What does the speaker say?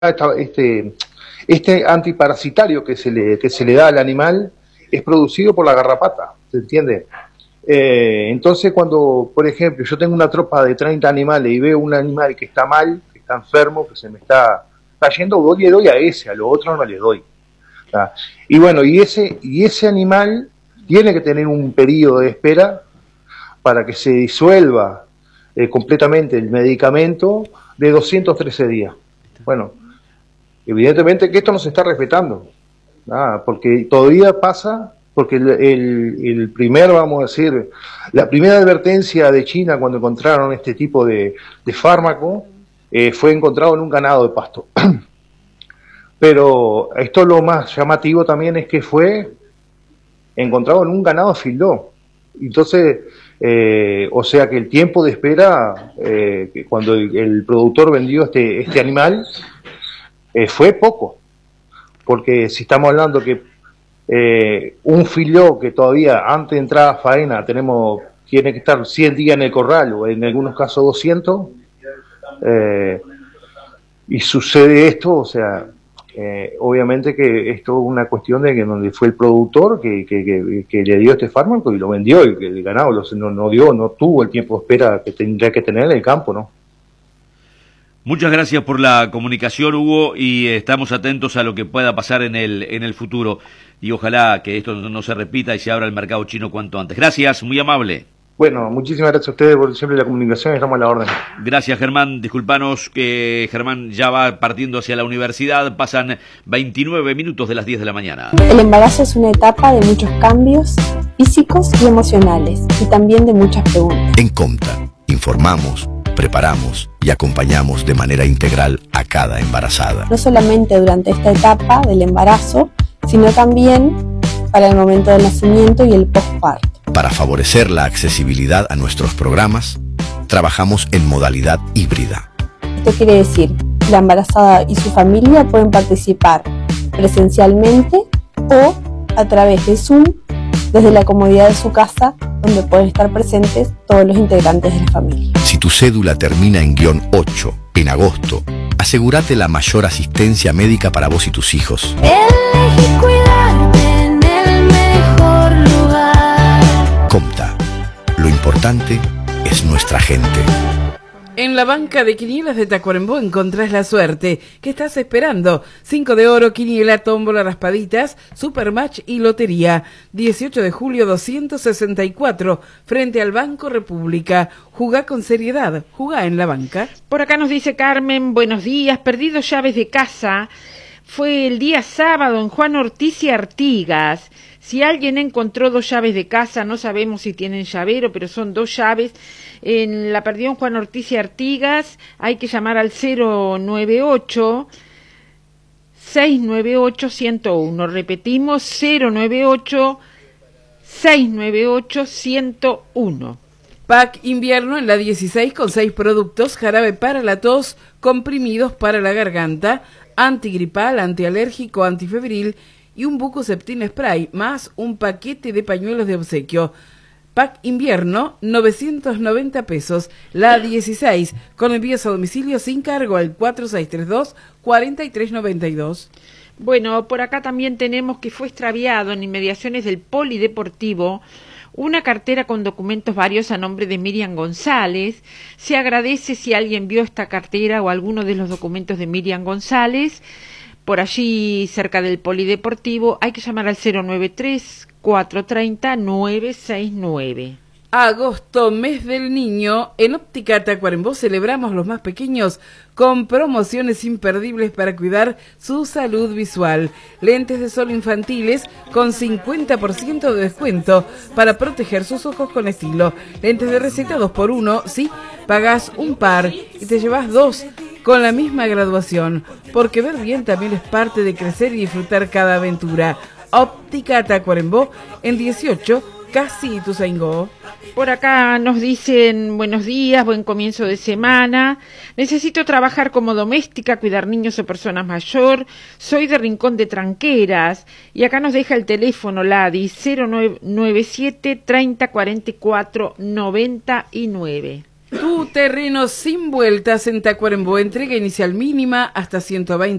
este antiparasitario que se le da al animal es producido por la garrapata, ¿se entiende? Entonces cuando, por ejemplo, yo tengo una tropa de 30 animales y veo un animal que está mal, que está enfermo, que se me está yendo, le doy a ese, a lo otro no le doy. ¿Tá? Y bueno, y ese animal tiene que tener un periodo de espera para que se disuelva completamente el medicamento de 213 días. Bueno, evidentemente que esto no se está respetando, porque todavía pasa, porque el primer, vamos a decir, la primera advertencia de China cuando encontraron este tipo de fármaco fue encontrado en un ganado de pasto. Pero esto lo más llamativo también es que fue encontrado en un ganado fildó. Entonces, o sea que el tiempo de espera, que cuando el productor vendió este animal, fue poco. Porque si estamos hablando que un filó que todavía antes de entrar a faena tiene que estar 100 días en el corral, o en algunos casos 200, y sucede esto, o sea, obviamente que esto es una cuestión de que donde fue el productor que le dio este fármaco y lo vendió, y que el ganado no tuvo el tiempo de espera que tendría que tener en el campo, ¿no? Muchas gracias por la comunicación, Hugo, y estamos atentos a lo que pueda pasar en el futuro, y ojalá que esto no se repita y se abra el mercado chino cuanto antes. Gracias, muy amable. Bueno, muchísimas gracias a ustedes por siempre la comunicación, estamos a la orden. Gracias, Germán. Disculpanos que Germán ya va partiendo hacia la universidad. Pasan 29 minutos de las 10 de la mañana. El embarazo es una etapa de muchos cambios físicos y emocionales, y también de muchas preguntas. En Comta, informamos, preparamos y acompañamos de manera integral a cada embarazada. No solamente durante esta etapa del embarazo, sino también para el momento del nacimiento y el posparto. Para favorecer la accesibilidad a nuestros programas, trabajamos en modalidad híbrida. Esto quiere decir que la embarazada y su familia pueden participar presencialmente o a través de Zoom desde la comodidad de su casa, donde pueden estar presentes todos los integrantes de la familia. Si tu cédula termina en _8 en agosto, asegúrate la mayor asistencia médica para vos y tus hijos. Elegí cuidarte en el mejor lugar. Comta, lo importante es nuestra gente. En la banca de quinielas de Tacuarembó encontrás la suerte. ¿Qué estás esperando? 5 de oro, quiniela, tómbola, raspaditas, supermatch y lotería. 18 de julio 264, frente al Banco República. Jugá con seriedad, jugá en la banca. Por acá nos dice Carmen, buenos días, perdido llaves de casa. Fue el día sábado en Juan Ortiz y Artigas. Si alguien encontró 2 llaves de casa, no sabemos si tienen llavero, pero son 2 llaves. La perdió en Juan Ortiz y Artigas. Hay que llamar al 098-698-101. Repetimos, 098-698-101. Pack invierno en la 16 con 6 productos: jarabe para la tos, comprimidos para la garganta, antigripal, antialérgico, antifebril y un Bucoseptin spray, más un paquete de pañuelos de obsequio. Pack invierno, 990 pesos, la 16, con envíos a domicilio sin cargo al 4632-4392. Bueno, por acá también tenemos que fue extraviado en inmediaciones del Polideportivo una cartera con documentos varios a nombre de Miriam González. Se agradece si alguien vio esta cartera o alguno de los documentos de Miriam González. Por allí, cerca del Polideportivo, hay que llamar al 093-430-969. Agosto, mes del niño. En Óptica Tacuarembó celebramos los más pequeños con promociones imperdibles para cuidar su salud visual. Lentes de sol infantiles con 50% de descuento para proteger sus ojos con estilo. Lentes de receta 2x1, sí, pagás un par y te llevas 2 con la misma graduación, porque ver bien también es parte de crecer y disfrutar cada aventura. Óptica Tacuarembó en 18, casi Ituzaingó. Por acá nos dicen buenos días, buen comienzo de semana. Necesito trabajar como doméstica, cuidar niños o personas mayor. Soy de Rincón de Tranqueras. Y acá nos deja el teléfono LADI 0997 30 44 99. Tu terreno sin vueltas en Tacuarembó. Entrega inicial mínima hasta 120